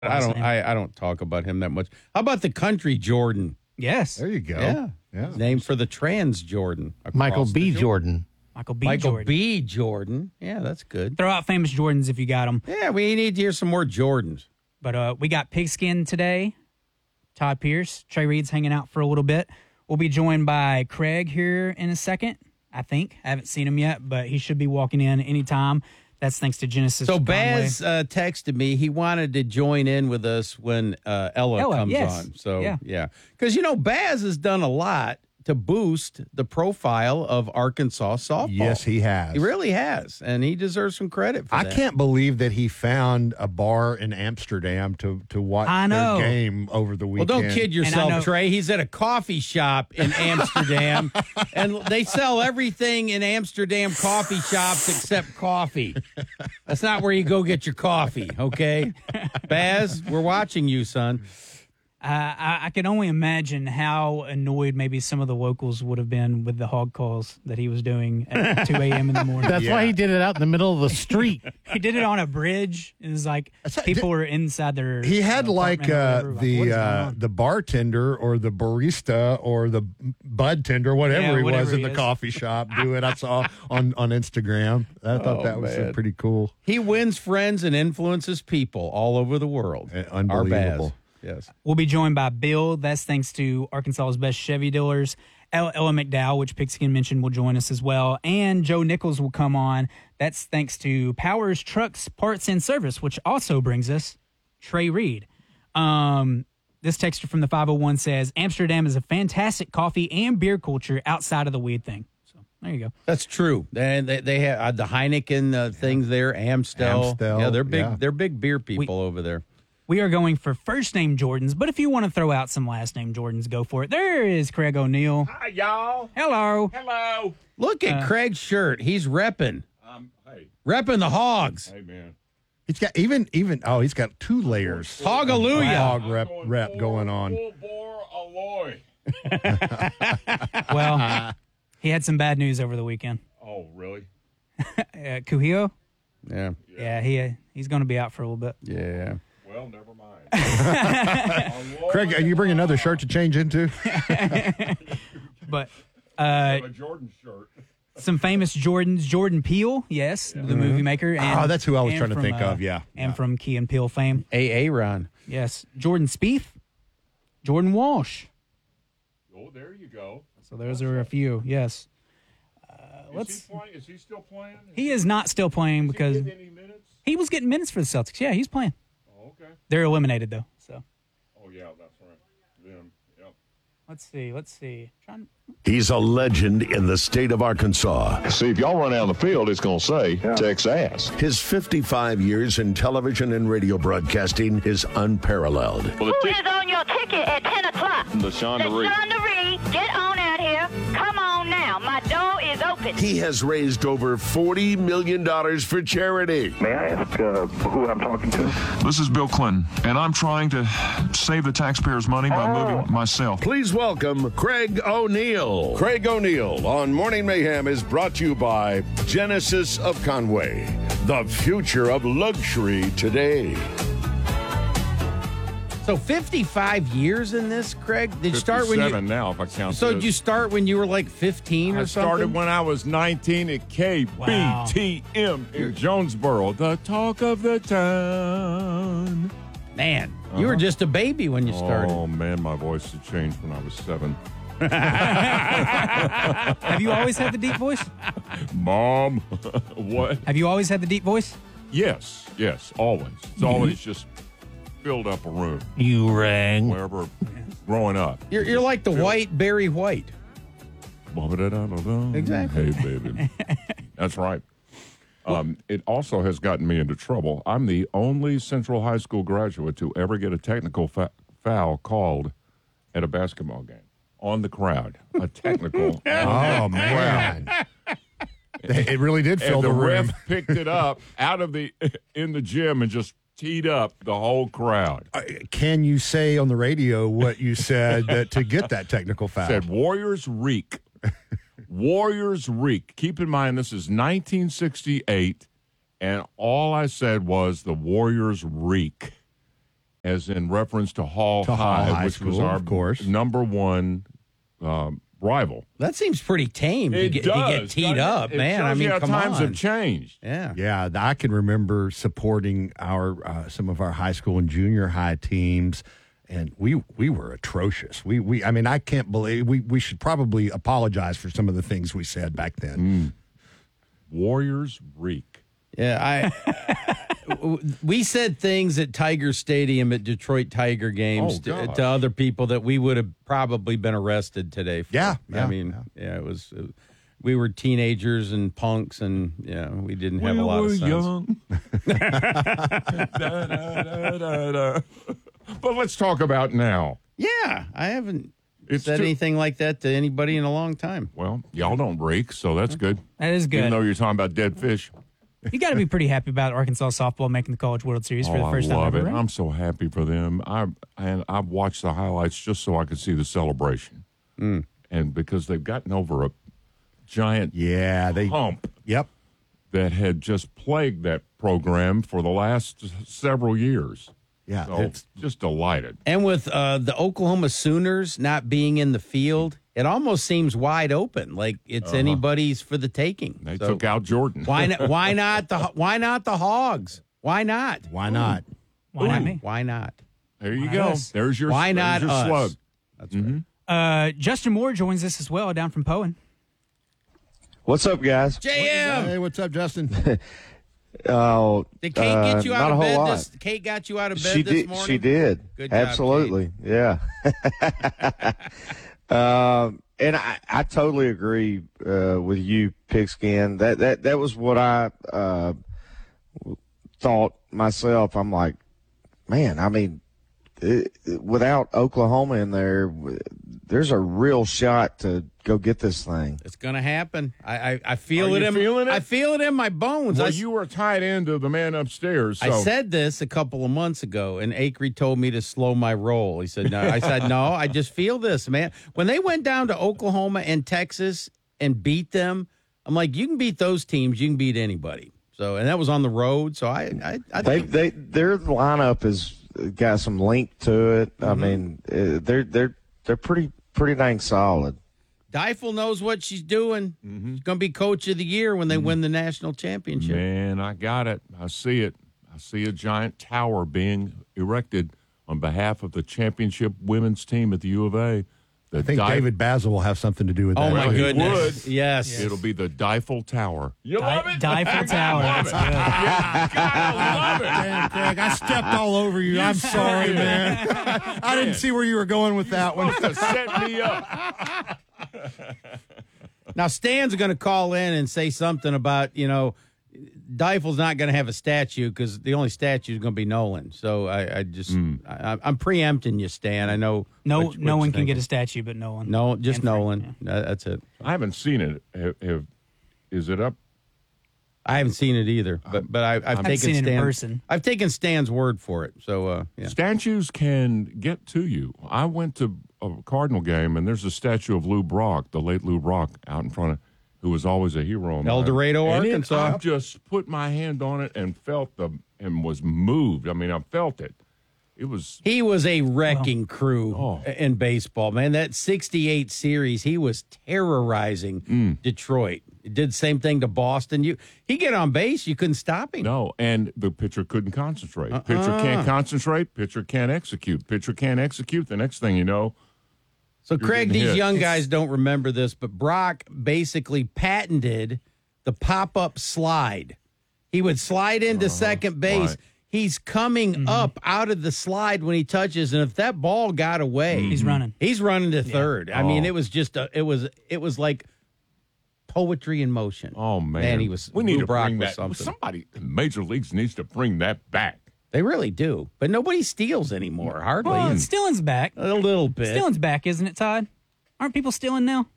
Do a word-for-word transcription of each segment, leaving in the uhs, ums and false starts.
I don't. I, I don't talk about him that much. How about the country Jordan? Yes. There you go. Yeah. Yeah. Named for the trans Jordan. Michael across B. the- Jordan. Michael B. Michael Jordan. B. Jordan. Yeah, that's good. Throw out famous Jordans if you got them. Yeah, we need to hear some more Jordans. But uh, we got Pigskin today. Todd Pierce. Trey Reed's hanging out for a little bit. We'll be joined by Craig here in a second, I think. I haven't seen him yet, but he should be walking in anytime. That's thanks to Genesis. So Conway. Baz uh, texted me. He wanted to join in with us when uh, Ella, Ella, comes yes. on. So, Yeah. yeah. Because, you know, Baz has done a lot to boost the profile of Arkansas softball. Yes, he has. He really has, and he deserves some credit for I that. can't believe that he found a bar in Amsterdam to, to watch I know. their game over the Well, weekend. don't kid And I yourself, know- Trey. He's at a coffee shop in Amsterdam, and they sell everything in Amsterdam coffee shops except coffee. That's not where you go get your coffee, okay? Baz, we're watching you, son. Uh, I, I can only imagine how annoyed maybe some of the locals would have been with the hog calls that he was doing at two a.m. in the morning. That's why he did it out in the middle of the street. He did it on a bridge. It was like That's- people were inside their. He had uh, like apartment or uh, whatever, like, what the is going uh, on? the bartender or the barista or the bud tender, whatever Yeah, he whatever was in he the is. coffee shop, do it. I saw on, on Instagram. I thought Oh, that was uh, man. pretty cool. He wins friends and influences people all over the world. Uh, unbelievable. Our Baz. Yes. We'll be joined by Bill. That's thanks to Arkansas's best Chevy dealers. Ella, Ella McDowell, which Pigskin mentioned, will join us as well. And Joe Nichols will come on. That's thanks to Powers Trucks Parts and Service, which also brings us Trey Reed. Um, this texter from the five oh one says, Amsterdam is a fantastic coffee and beer culture outside of the weed thing. So there you go. That's true. And they, they have uh, the Heineken uh, things there, Amstel. Amstel, Yeah, they're big. yeah. They're big beer people over there. We are going for first name Jordans, but if you want to throw out some last name Jordans, go for it. There is Craig O'Neill. Hi, y'all. Hello. Hello. Look at Uh, Craig's shirt. He's repping, Um, hey, repping the Hogs. hey, man. He's got even even oh, he's got two layers. Hallelujah. Hog I'm rep going rep full- going on. Full bore alloy. Well, he had some bad news over the weekend. Oh, really? Uh, Kuhio? Yeah, Yeah, he uh, he's going to be out for a little bit. yeah. Well, never mind. Alloy Craig, you bring another shirt to change into? But uh, A Jordan shirt. some famous Jordans. Jordan Peele, yes, the movie maker. And, Oh, that's who I was and trying to from, think uh, of, yeah. And Yeah. from Key and Peele fame. A. Aaron. Yes. Jordan Spieth. Jordan Walsh. Oh, there you go. So those are a few, yes. Uh, Is let's. he playing? Is he still playing? Is He is not still playing he because getting any minutes? he was getting minutes for the Celtics. Yeah, he's playing. Oh, okay. They're eliminated, though. So Oh, yeah, that's right. Them. Yep. let's see. Let's see. Trying. He's a legend in the state of Arkansas. See, if y'all run out on the field, it's going to say Texas. His fifty-five years in television and radio broadcasting is unparalleled. Well, Who is on your ticket at ten o'clock? the Shonda The Reed. Shonda Reed, get on out here. Come on now. My door is open. He has raised over forty million dollars for charity. May I ask uh, who I'm talking to? This is Bill Clinton, and I'm trying to save the taxpayers' money by moving myself. Please welcome Craig O'Neill. Craig O'Neill on Morning Mayhem is brought to you by Genesis of Conway, the future of luxury today. So fifty-five years in this, Craig? Did you start when fifty-seven you now, if I count So this. did you start when you were like fifteen or I something? started when I was nineteen at K B T M in Jonesboro, the talk of the town. Man, you were just a baby when you started. Oh, man, my voice had changed when I was seven. Have you always had the deep voice? Mom, what? Have you always had the deep voice? Yes, yes, always. It's always just filled up a room You rang. wherever growing up. You're, you're like the white Barry White. Exactly. Hey, baby. That's right. Um, it also has gotten me into trouble. I'm the only Central High School graduate to ever get a technical fa- foul called at a basketball game on the crowd. A technical. Oh, man. It really did fill And the, the ref room. picked it up out of the in the gym and just teed up the whole crowd. Uh, Can you say on the radio what you said that to get that technical foul? Said Warriors reek. Warriors reek. Keep in mind, this is nineteen sixty-eight, and all I said was the Warriors reek. as in reference to Hall To High, Hall High which was School, our of course. number one um, rival. That seems pretty tame to It get, to does, get teed doesn't it? up, It man. shows I mean, you how come times on. have changed. Yeah. Yeah, I can remember supporting our uh, some of our high school and junior high teams, and we we were atrocious. We we I mean, I can't believe we we should probably apologize for some of the things we said back then. Warriors reek. Yeah, I. we said things at Tiger Stadium at Detroit Tiger games Oh, to, gosh. to other people that we would have probably been arrested today for. Yeah, I yeah, mean, yeah, it was. It, we were teenagers and punks, and yeah, we didn't have we a lot were of sense. young. Da, da, da, da, da. But let's talk about now. Yeah, I haven't It's said too- anything like that to anybody in a long time. Well, y'all don't reek, so that's good. That is Even good. though you're talking about dead fish. You got to be pretty happy about Arkansas softball making the College World Series for Oh, the first I time love ever. it. right? I'm so happy for them. I and I've watched the highlights just so I could see the celebration, Mm. and because they've gotten over a giant Yeah, they. hump Yep. that had just plagued that program for the last several years. Yeah, So it's just delighted. And with uh, the Oklahoma Sooners not being in the field, it almost seems wide open, like it's anybody's for the taking. They So took out Jordan. why not? Why not the? Why not the Hogs? Why not? why not? Why not me? Why not? There you Why go. us? There's your. Why there's not your us? slug. That's right. Uh, Justin Moore joins us as well down from Poen. What's up, guys? J M, Hey, what's up, Justin? Oh, did Kate uh, get you out not of a whole bed? lot. This, Kate got you out of bed She this did. morning. She did. Good job, Absolutely. Yeah. um, and I, I totally agree uh, with you, Pigskin. That that that was what I uh, thought myself. I'm like, man. I mean, it, without Oklahoma in there, there's a real shot to go get this thing. It's gonna happen. I I, I feel Are it you in. feeling it? I feel it in my bones. Well, I, you were tied into the man upstairs. So. I said this a couple of months ago, and Acree told me to slow my roll. He said, "No." I said, "No, I just feel this, man." When they went down to Oklahoma and Texas and beat them, I'm like, you can beat those teams, you can beat anybody. So, and that was on the road. So I, I, I They think they their lineup has got some length to it. I mean, uh, they're they're they're pretty pretty dang solid. Deifel knows what she's doing. Mm-hmm. She's going to be coach of the year when they win the national championship. Man, I got it. I see it. I see a giant tower being erected on behalf of the championship women's team at the U of A. The I think Di- David Basil will have something to do with Oh that. my Well, he goodness! would. Yes. It'll be the Deifel Tower. You love it? Deifel Tower. That's good. I love it. Man, Craig, I stepped all over you. I'm sorry, did. man. I didn't see where you were going with that one. To set me up. Now Stan's going to call in and say something about, you know, Deifel's not going to have a statue because the only statue is going to be Nolan. So I, I just, I, I'm preempting you, Stan. I know. No, what you- no what one you can think. get a statue, but no one. No, just and Frank, Nolan. That- That's it. I haven't seen it. Have, have, is it up? I haven't seen it either, but but I, I've I've taken seen it in Stan, person. I've taken Stan's word for it. So uh, yeah. Statues can get to you. I went to a Cardinal game, and there's a statue of Lou Brock, the late Lou Brock, out in front of, who was always a hero of El mine. Dorado, And it- Arkansas. I just put my hand on it and felt the and was moved. I mean, I felt it. It was He was a wrecking crew Oh. in baseball, man. That sixty-eight series, he was terrorizing Detroit. He did the same thing to Boston. You he get on base, you couldn't stop him. no, and the pitcher couldn't concentrate. Pitcher can't concentrate. Pitcher can't execute. Pitcher can't execute. The next thing you know, So, Craig, getting these hit. young guys don't remember this, but Brock basically patented the pop-up slide. He would slide into second base. right. He's coming up out of the slide when he touches, and if that ball got away, He's running. he's running to third. I mean, Oh. it was just a, it was it was like poetry in motion. oh man, Man, he was- We need Lou to Brock bring was that. something. Somebody, in Major Leagues needs to bring that back. They really do, but nobody steals anymore. Hardly Well, Stilling's back. a little bit. Stilling's back, isn't it, Todd? Aren't people stealing now?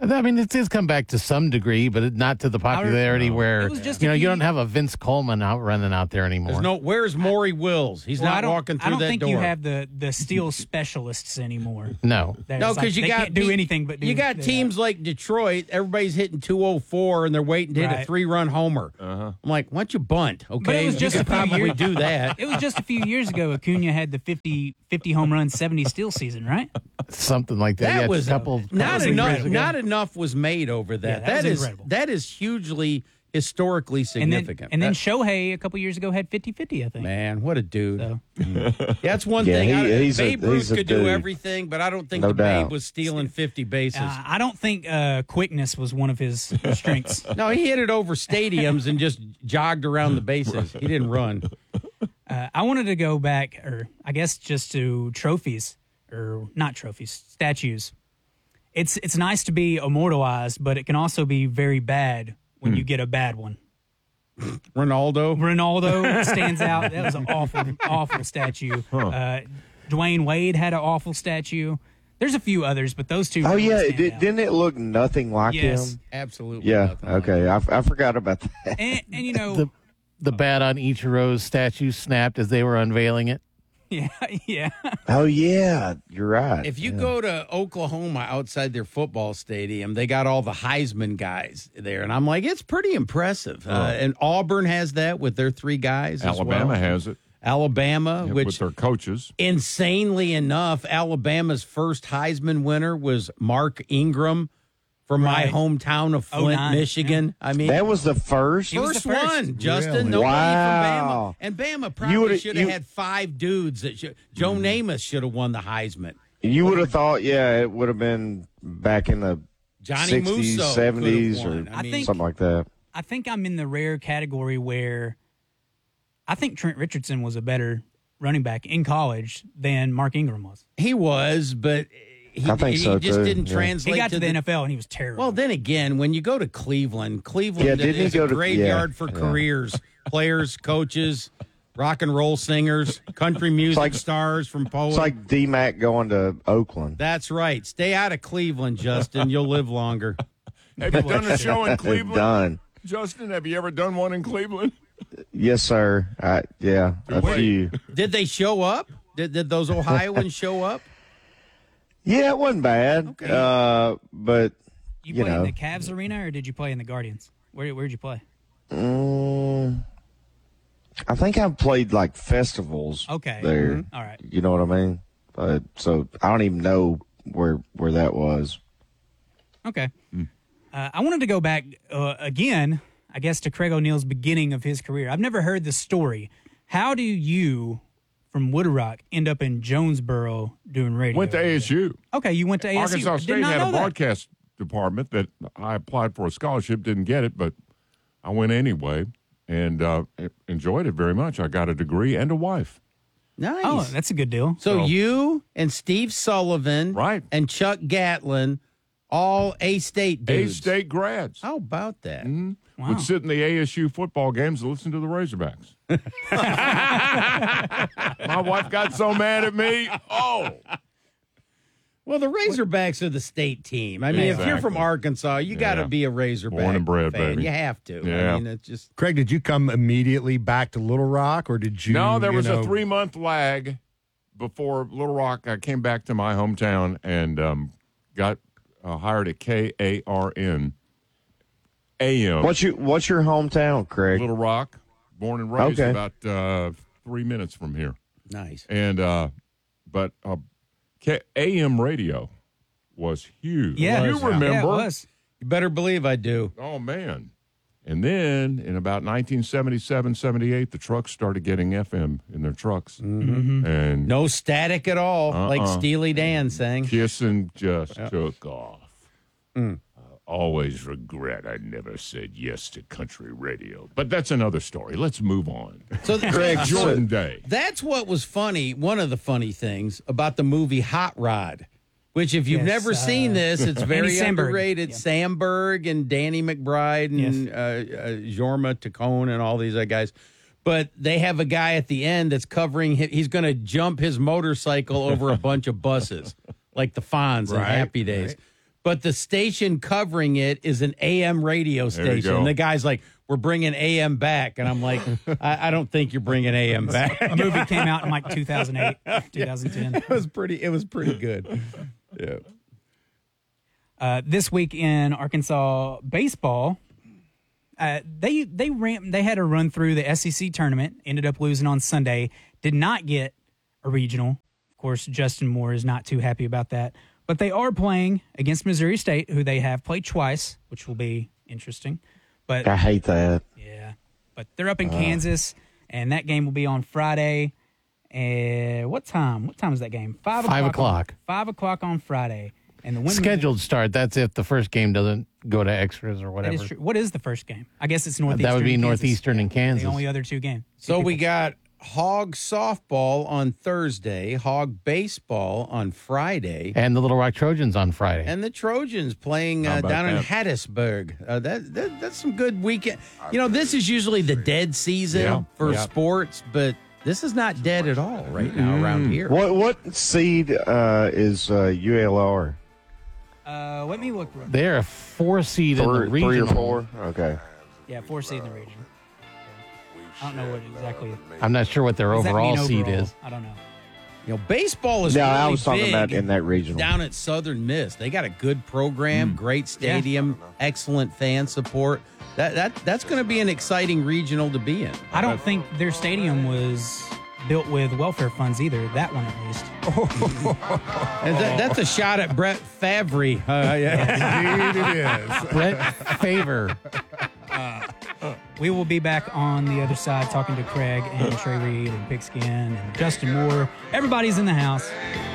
I mean, it has come back to some degree, but it, not to the popularity No. where, It was just you a know, you few- don't have a Vince Coleman out running out there anymore. There's no. Where's Maury Wills? He's Well, I not don't, walking I through don't that think door. you have the the steel specialists anymore. no. That No, it's like because you they got can't do te- anything but do you got that. teams like Detroit. Everybody's hitting two oh four, and they're waiting to hit a Right. three-run homer. Uh-huh. I'm like, why don't you bunt? Okay, was just you a could few probably years- do that. It was just a few years ago. Acuna had the fifty, fifty home run, seventy steal season, right? Something like that. That Yeah, was a couple. not was enough. incredible. Not enough was made over that. Yeah, that that was is incredible. that is hugely historically And then, significant. and then That- Shohei a couple years ago had fifty-fifty, I think. man, what a dude! So, Yeah, that's one Yeah, thing. he- I, he's a- Babe Ruth he's a could do dude. everything, but I don't think No the Babe doubt. was stealing fifty bases. uh, I don't think uh, quickness was one of his strengths. No, he hit it over stadiums and just jogged around the bases. He didn't run. Uh, I wanted to go back, or I guess just to trophies, or not trophies, statues. It's it's nice to be immortalized, but it can also be very bad when you get a bad one. Ronaldo. Ronaldo stands out. That was an awful, awful statue. Uh, Dwayne Wade had an awful statue. There's a few others, but those two. Oh really yeah, stand did, out. didn't it look nothing like Yes. him? Absolutely. Yeah. nothing like Okay, I, I forgot about that. And, and you know, The, the bat on Ichiro's statue snapped as they were unveiling it. yeah, yeah. Oh yeah, you're right. If you yeah. go to Oklahoma outside their football stadium, they got all the Heisman guys there. And I'm like, it's pretty impressive. Uh, and Auburn has that with their three guys. as Alabama well. has it Alabama, with which their coaches. insanely enough, Alabama's first Heisman winner was Mark Ingram from Right. my hometown of Flint, oh nine, Michigan. I mean, that was the first. was first, the first. one, Justin. Really? Nobody Wow. from Bama. And Bama You probably would've- should have you- had five dudes. That should, Joe Namath should have won the Heisman. You would have thought, yeah, it would have been back in the Johnny sixties, Musso seventies, could or have won. I I mean, think- something like that. I think I'm in the rare category where I think Trent Richardson was a better running back in college than Mark Ingram was. he was, but he, I think he so, just too. didn't Yeah. translate He got to the the N F L and he was terrible. Well, then again, when you go to Cleveland, Cleveland Yeah, didn't he is go a to- graveyard yeah, for yeah. careers, players, coaches, rock and roll singers, country music like- stars from Poland. It's like D Mac going to Oakland. That's right. Stay out of Cleveland, Justin. You'll live longer. Have you done a show in Cleveland? Done. Justin, have you ever done one in Cleveland? Yes, sir. I, yeah, a Wait. few. Did they show up? Did, did those Ohioans show up? Yeah, it wasn't bad. Okay. Uh, but you, you play know. in the Cavs arena or did you play in the Guardians? Where where'd you play? mm, I think I've played like festivals. Okay. There. Mhm. All right. You know what I mean? But so I don't even know where where that was. Okay. Uh, I wanted to go back uh, again, I guess, to Craig O'Neill's beginning of his career. I've never heard the story. How do you, from Wood Rock, end up in Jonesboro doing radio? Went to A S U. Okay, you went to A S U. Arkansas Did State not had know a that. broadcast department that I applied for a scholarship, didn't get it, but I went anyway and uh, enjoyed it very much. I got a degree and a wife. Nice. Oh, that's a good deal. so, so- you and Steve Sullivan Right. and Chuck Gatlin, all A-State dudes. A-State grads. How about that? Mm-hmm. Wow. Would sit in the A S U football games and listen to the Razorbacks. My wife got so mad at me. Oh. Well, the Razorbacks are the state team. I mean, if you're from Exactly. Arkansas, you got to Yeah. be a Razorback Born and bred, fan. baby. You have to. Yeah. I mean, it's just Craig, did you come immediately back to Little Rock, or did you? No, there you was know, a three month lag before Little Rock. I came back to my hometown and um, got uh, hired at K A R N A M. What's your What's your hometown, Craig? Little Rock, born and raised Okay. about uh, three minutes from here. nice. And uh, but uh, K- A M radio was huge. Yeah. you Yeah, remember? Yeah, it was. You better believe I do. Oh, man. And then in about nineteen seventy-seven, seventy-eight, the trucks started getting F M in their trucks. Mm-hmm. And No static at all, Uh-uh. like Steely Dan sang. Kissing just took off. I always regret I never said yes to country radio. But that's another story. Let's move on. So, Craig, Jordan Day. That's what was funny. One of the funny things about the movie Hot Rod, which if you've Yes, never uh, seen this, it's very Samberg. underrated. Yeah. Samberg and Danny McBride and uh, uh, Jorma Tacone and all these other guys. But they have a guy at the end that's covering. hi- He's going to jump his motorcycle over a bunch of buses, like the Fonz in Right, Happy Days. right. but the station covering it is an A M radio There you station. go. And the guy's like, we're bringing A M back. And I'm like, I, I don't think you're bringing A M back. A movie came out in like two thousand eight, two thousand ten. It was pretty, it was pretty good. Yeah. Uh, this week in Arkansas baseball, uh, they they ran they had a run through the S E C tournament. Ended up losing on Sunday. Did not get a regional. Of course, Justin Moore is not too happy about that. But they are playing against Missouri State, who they have played twice, which will be interesting. But I hate that. yeah, but they're up in uh. Kansas, and that game will be on Friday. Uh, what time? What time is that game? Five o'clock. Five o'clock. On, five o'clock on Friday. And the women, scheduled start. That's if the first game doesn't go to extras or whatever. That is true. What is the first game? I guess it's Northeastern. That would be and Northeastern and Kansas. The only other two games. So we got Hog softball on Thursday, Hog baseball on Friday, and the Little Rock Trojans on Friday, and the Trojans playing uh, down that? in Hattiesburg. Uh, that, that that's some good weekend. You know, this is usually the dead season yeah. for yeah. sports, but this is not dead at all right now mm. around here. What what seed uh, is uh, U L R? Uh, let me look. They're a four seed in the region. Three or four? Okay. Yeah, four seed in the region. I don't know what exactly. I'm not sure what their overall seed overall? is. I don't know. You know, baseball is no, really I was talking big about in that region down at Southern Miss. They got a good program, mm. great stadium, yeah. excellent fan support. That that that's going to be an exciting regional to be in. I don't think their stadium was built with welfare funds either. That one, at least. And that, that's a shot at Brett Favre. Uh, yeah. Indeed it is. Brett Favre. Uh, we will be back on the other side talking to Craig and Trey Reed and Pigskin and Justin Moore. Everybody's in the house.